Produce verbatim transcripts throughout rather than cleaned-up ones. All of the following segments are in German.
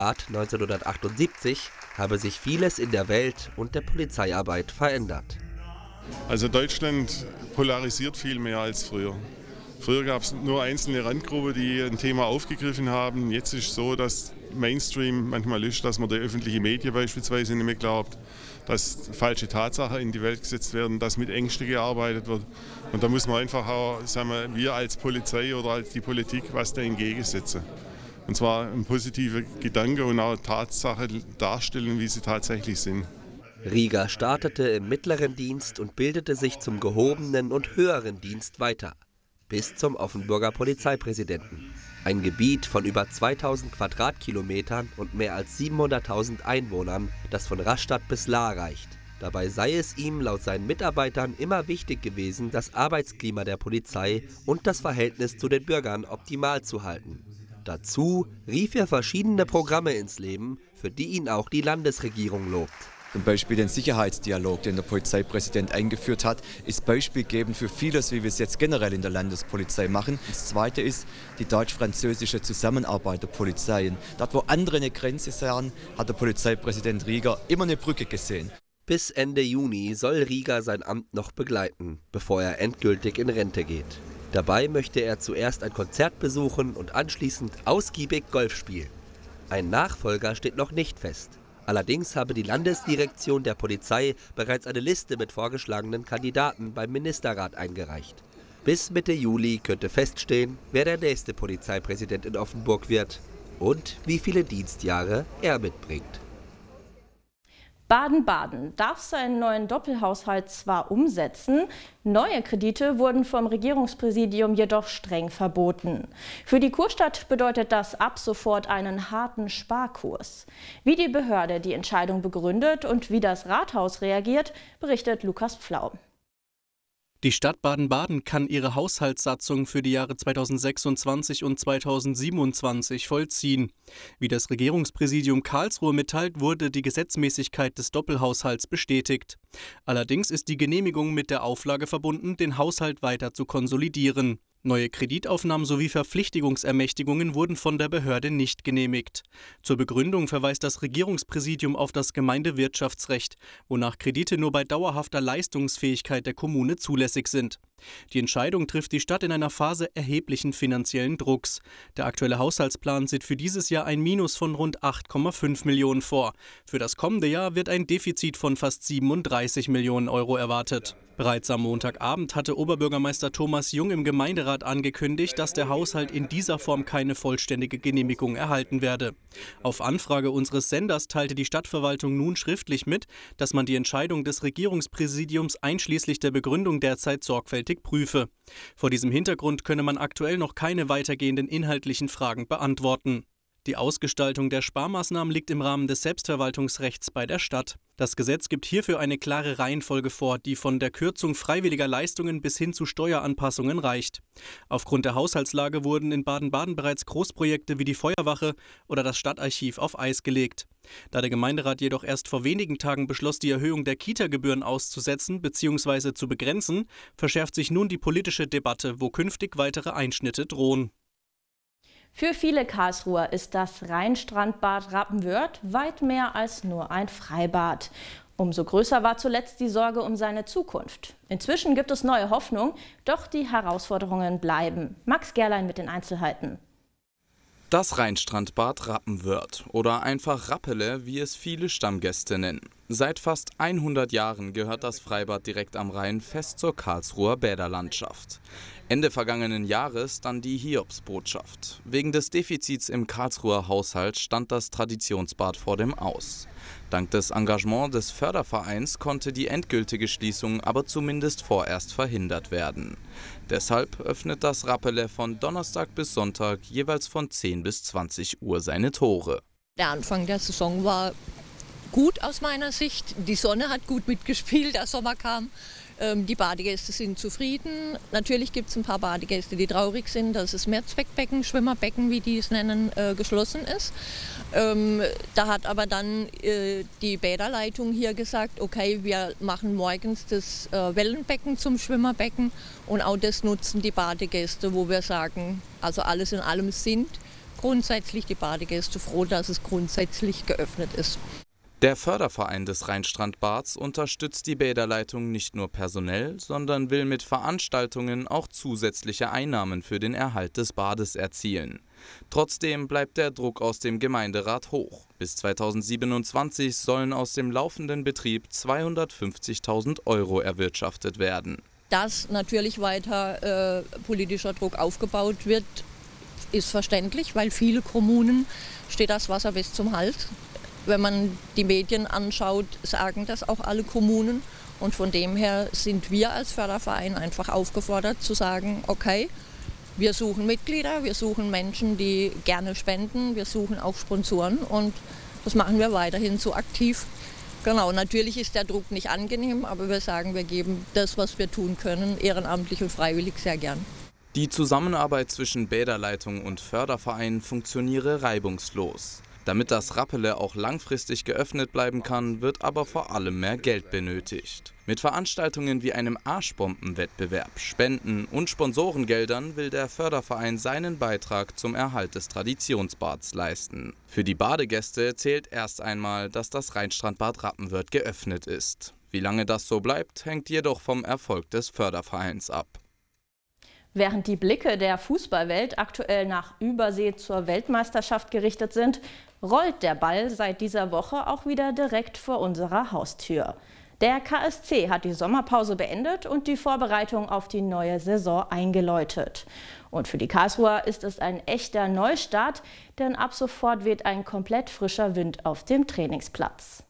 neunzehnhundertachtundsiebzig habe sich vieles in der Welt und der Polizeiarbeit verändert. Also Deutschland polarisiert viel mehr als früher. Früher gab es nur einzelne Randgruppen, die ein Thema aufgegriffen haben. Jetzt ist es so, dass Mainstream manchmal ist, dass man die öffentlichen Medien beispielsweise nicht mehr glaubt, dass falsche Tatsachen in die Welt gesetzt werden, dass mit Ängsten gearbeitet wird. Und da muss man einfach auch, sagen wir, wir als Polizei oder als die Politik was da entgegensetzen. Und zwar ein positiver Gedanke und auch Tatsachen darstellen, wie sie tatsächlich sind. Rieger startete im mittleren Dienst und bildete sich zum gehobenen und höheren Dienst weiter, bis zum Offenburger Polizeipräsidenten. Ein Gebiet von über zweitausend Quadratkilometern und mehr als siebenhunderttausend Einwohnern, das von Rastatt bis Lahr reicht. Dabei sei es ihm laut seinen Mitarbeitern immer wichtig gewesen, das Arbeitsklima der Polizei und das Verhältnis zu den Bürgern optimal zu halten. Dazu rief er verschiedene Programme ins Leben, für die ihn auch die Landesregierung lobt. Zum Beispiel den Sicherheitsdialog, den der Polizeipräsident eingeführt hat, ist beispielgebend für vieles, wie wir es jetzt generell in der Landespolizei machen. Das Zweite ist die deutsch-französische Zusammenarbeit der Polizeien. Dort, wo andere eine Grenze sahen, hat der Polizeipräsident Rieger immer eine Brücke gesehen. Bis Ende Juni soll Rieger sein Amt noch begleiten, bevor er endgültig in Rente geht. Dabei möchte er zuerst ein Konzert besuchen und anschließend ausgiebig Golf spielen. Ein Nachfolger steht noch nicht fest. Allerdings habe die Landesdirektion der Polizei bereits eine Liste mit vorgeschlagenen Kandidaten beim Ministerrat eingereicht. Bis Mitte Juli könnte feststehen, wer der nächste Polizeipräsident in Offenburg wird und wie viele Dienstjahre er mitbringt. Baden-Baden darf seinen neuen Doppelhaushalt zwar umsetzen, neue Kredite wurden vom Regierungspräsidium jedoch streng verboten. Für die Kurstadt bedeutet das ab sofort einen harten Sparkurs. Wie die Behörde die Entscheidung begründet und wie das Rathaus reagiert, berichtet Lukas Pflau. Die Stadt Baden-Baden kann ihre Haushaltssatzung für die Jahre zweitausendsechsundzwanzig und zweitausendsiebenundzwanzig vollziehen. Wie das Regierungspräsidium Karlsruhe mitteilt, wurde die Gesetzmäßigkeit des Doppelhaushalts bestätigt. Allerdings ist die Genehmigung mit der Auflage verbunden, den Haushalt weiter zu konsolidieren. Neue Kreditaufnahmen sowie Verpflichtungsermächtigungen wurden von der Behörde nicht genehmigt. Zur Begründung verweist das Regierungspräsidium auf das Gemeindewirtschaftsrecht, wonach Kredite nur bei dauerhafter Leistungsfähigkeit der Kommune zulässig sind. Die Entscheidung trifft die Stadt in einer Phase erheblichen finanziellen Drucks. Der aktuelle Haushaltsplan sieht für dieses Jahr ein Minus von rund acht Komma fünf Millionen vor. Für das kommende Jahr wird ein Defizit von fast siebenunddreißig Millionen Euro erwartet. Bereits am Montagabend hatte Oberbürgermeister Thomas Jung im Gemeinderat angekündigt, dass der Haushalt in dieser Form keine vollständige Genehmigung erhalten werde. Auf Anfrage unseres Senders teilte die Stadtverwaltung nun schriftlich mit, dass man die Entscheidung des Regierungspräsidiums einschließlich der Begründung derzeit sorgfältig prüfe. Vor diesem Hintergrund könne man aktuell noch keine weitergehenden inhaltlichen Fragen beantworten. Die Ausgestaltung der Sparmaßnahmen liegt im Rahmen des Selbstverwaltungsrechts bei der Stadt. Das Gesetz gibt hierfür eine klare Reihenfolge vor, die von der Kürzung freiwilliger Leistungen bis hin zu Steueranpassungen reicht. Aufgrund der Haushaltslage wurden in Baden-Baden bereits Großprojekte wie die Feuerwache oder das Stadtarchiv auf Eis gelegt. Da der Gemeinderat jedoch erst vor wenigen Tagen beschloss, die Erhöhung der Kita-Gebühren auszusetzen bzw. zu begrenzen, verschärft sich nun die politische Debatte, wo künftig weitere Einschnitte drohen. Für viele Karlsruher ist das Rheinstrandbad Rappenwörth weit mehr als nur ein Freibad. Umso größer war zuletzt die Sorge um seine Zukunft. Inzwischen gibt es neue Hoffnung, doch die Herausforderungen bleiben. Max Gerlein mit den Einzelheiten. Das Rheinstrandbad Rappenwörth oder einfach Rappele, wie es viele Stammgäste nennen. Seit fast hundert Jahren gehört das Freibad direkt am Rhein fest zur Karlsruher Bäderlandschaft. Ende vergangenen Jahres dann die Hiobsbotschaft. Wegen des Defizits im Karlsruher Haushalt stand das Traditionsbad vor dem Aus. Dank des Engagements des Fördervereins konnte die endgültige Schließung aber zumindest vorerst verhindert werden. Deshalb öffnet das Rappele von Donnerstag bis Sonntag jeweils von zehn bis zwanzig Uhr seine Tore. Der Anfang der Saison war gut aus meiner Sicht. Die Sonne hat gut mitgespielt, der Sommer kam. Die Badegäste sind zufrieden. Natürlich gibt es ein paar Badegäste, die traurig sind, dass das Mehrzweckbecken, Schwimmerbecken, wie die es nennen, äh, geschlossen ist. Ähm, da hat aber dann äh, die Bäderleitung hier gesagt, okay, wir machen morgens das äh, Wellenbecken zum Schwimmerbecken und auch das nutzen die Badegäste, wo wir sagen, also alles in allem sind grundsätzlich die Badegäste froh, dass es grundsätzlich geöffnet ist. Der Förderverein des Rheinstrandbads unterstützt die Bäderleitung nicht nur personell, sondern will mit Veranstaltungen auch zusätzliche Einnahmen für den Erhalt des Bades erzielen. Trotzdem bleibt der Druck aus dem Gemeinderat hoch. Bis zweitausendsiebenundzwanzig sollen aus dem laufenden Betrieb zweihundertfünfzigtausend Euro erwirtschaftet werden. Dass natürlich weiter äh, politischer Druck aufgebaut wird, ist verständlich, weil viele Kommunen steht das Wasser bis zum Hals. Wenn man die Medien anschaut, sagen das auch alle Kommunen. Und von dem her sind wir als Förderverein einfach aufgefordert zu sagen, okay, wir suchen Mitglieder, wir suchen Menschen, die gerne spenden, wir suchen auch Sponsoren und das machen wir weiterhin so aktiv. Genau, natürlich ist der Druck nicht angenehm, aber wir sagen, wir geben das, was wir tun können, ehrenamtlich und freiwillig sehr gern. Die Zusammenarbeit zwischen Bäderleitung und Förderverein funktioniere reibungslos. Damit das Rappele auch langfristig geöffnet bleiben kann, wird aber vor allem mehr Geld benötigt. Mit Veranstaltungen wie einem Arschbombenwettbewerb, Spenden und Sponsorengeldern will der Förderverein seinen Beitrag zum Erhalt des Traditionsbads leisten. Für die Badegäste zählt erst einmal, dass das Rheinstrandbad Rappenwörth geöffnet ist. Wie lange das so bleibt, hängt jedoch vom Erfolg des Fördervereins ab. Während die Blicke der Fußballwelt aktuell nach Übersee zur Weltmeisterschaft gerichtet sind, rollt der Ball seit dieser Woche auch wieder direkt vor unserer Haustür. Der K S C hat die Sommerpause beendet und die Vorbereitung auf die neue Saison eingeläutet. Und für die Karlsruher ist es ein echter Neustart, denn ab sofort weht ein komplett frischer Wind auf dem Trainingsplatz.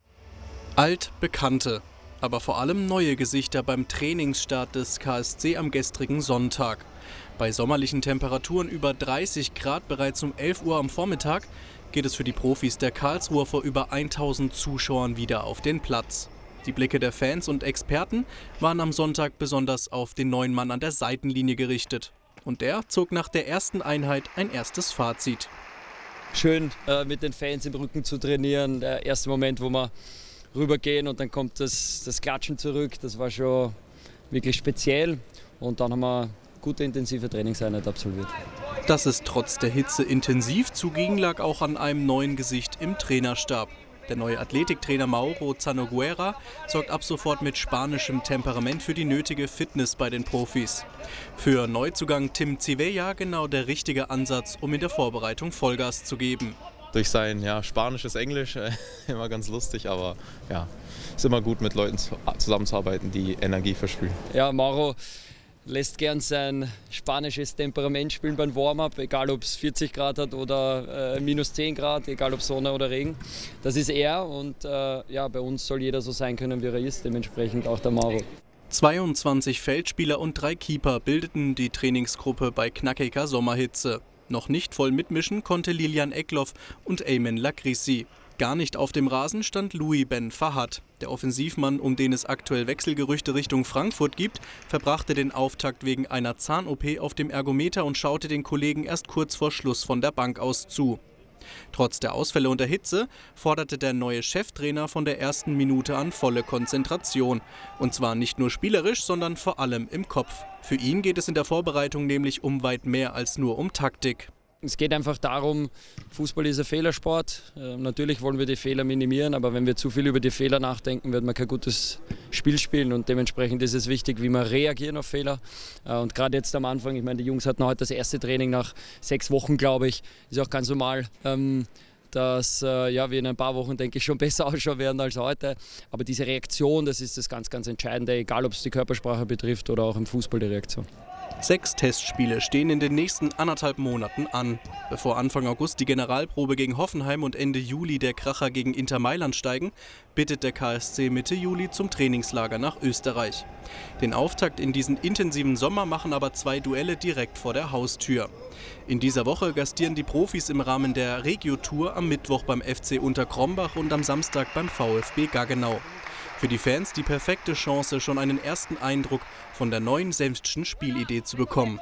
Altbekannte, aber vor allem neue Gesichter beim Trainingsstart des K S C am gestrigen Sonntag. Bei sommerlichen Temperaturen über dreißig Grad bereits um elf Uhr am Vormittag geht es für die Profis der Karlsruher vor über tausend Zuschauern wieder auf den Platz. Die Blicke der Fans und Experten waren am Sonntag besonders auf den neuen Mann an der Seitenlinie gerichtet. Und der zog nach der ersten Einheit ein erstes Fazit. Schön äh, mit den Fans im Rücken zu trainieren. Der erste Moment, wo wir rübergehen und dann kommt das, das Klatschen zurück. Das war schon wirklich speziell. Und dann haben wir eine gute intensive Trainingseinheit absolviert. Dass es trotz der Hitze intensiv zuging, lag auch an einem neuen Gesicht im Trainerstab. Der neue Athletiktrainer Mauro Zanoguera sorgt ab sofort mit spanischem Temperament für die nötige Fitness bei den Profis. Für Neuzugang Tim Zivella genau der richtige Ansatz, um in der Vorbereitung Vollgas zu geben. Durch sein ja, spanisches Englisch äh, immer ganz lustig, aber ja, ist immer gut mit Leuten zusammenzuarbeiten, die Energie verspüren. Ja, Mauro lässt gern sein spanisches Temperament spielen beim Warm-up, egal ob es vierzig Grad hat oder äh, minus zehn Grad, egal ob Sonne oder Regen. Das ist er und äh, ja, bei uns soll jeder so sein können, wie er ist, dementsprechend auch der Mauro. zweiundzwanzig Feldspieler und drei Keeper bildeten die Trainingsgruppe bei knackiger Sommerhitze. Noch nicht voll mitmischen konnte Lilian Eckloff und Ayman Lakrissi. Gar nicht auf dem Rasen stand Louis Ben Fahad. Der Offensivmann, um den es aktuell Wechselgerüchte Richtung Frankfurt gibt, verbrachte den Auftakt wegen einer Zahn-O P auf dem Ergometer und schaute den Kollegen erst kurz vor Schluss von der Bank aus zu. Trotz der Ausfälle und der Hitze forderte der neue Cheftrainer von der ersten Minute an volle Konzentration. Und zwar nicht nur spielerisch, sondern vor allem im Kopf. Für ihn geht es in der Vorbereitung nämlich um weit mehr als nur um Taktik. Es geht einfach darum, Fußball ist ein Fehlersport. Äh, natürlich wollen wir die Fehler minimieren, aber wenn wir zu viel über die Fehler nachdenken, wird man kein gutes Spiel spielen. Und dementsprechend ist es wichtig, wie wir reagieren auf Fehler. Äh, und gerade jetzt am Anfang, ich meine, die Jungs hatten heute das erste Training nach sechs Wochen, glaube ich. Ist auch ganz normal, ähm, dass äh, ja, wir in ein paar Wochen, denke ich, schon besser ausschauen werden als heute. Aber diese Reaktion, das ist das ganz, ganz Entscheidende, egal ob es die Körpersprache betrifft oder auch im Fußball die Reaktion. Sechs Testspiele stehen in den nächsten anderthalb Monaten an. Bevor Anfang August die Generalprobe gegen Hoffenheim und Ende Juli der Kracher gegen Inter Mailand steigen, bittet der K S C Mitte Juli zum Trainingslager nach Österreich. Den Auftakt in diesen intensiven Sommer machen aber zwei Duelle direkt vor der Haustür. In dieser Woche gastieren die Profis im Rahmen der Regio-Tour am Mittwoch beim F C Unterkrombach und am Samstag beim VfB Gaggenau. Für die Fans die perfekte Chance, schon einen ersten Eindruck von der neuen Senftschen Spielidee zu bekommen.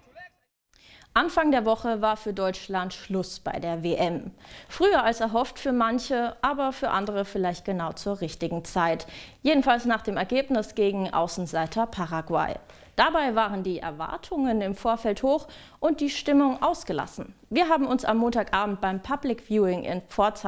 Anfang der Woche war für Deutschland Schluss bei der W M. Früher als erhofft für manche, aber für andere vielleicht genau zur richtigen Zeit. Jedenfalls nach dem Ergebnis gegen Außenseiter Paraguay. Dabei waren die Erwartungen im Vorfeld hoch und die Stimmung ausgelassen. Wir haben uns am Montagabend beim Public Viewing in Pforzheim